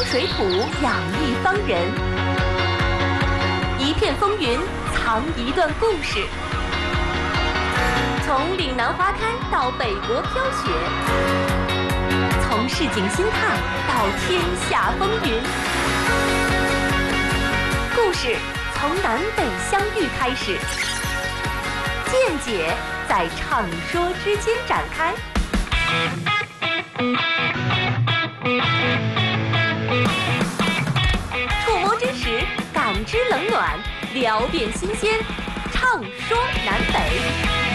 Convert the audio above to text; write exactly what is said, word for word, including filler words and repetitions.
水土养一方人，一片风云藏一段故事。从岭南花开到北国飘雪，从市井心态到天下风云，故事从南北相遇开始，见解在唱说之间展开。触摸真实，感知冷暖，聊遍新鲜，唱说南北。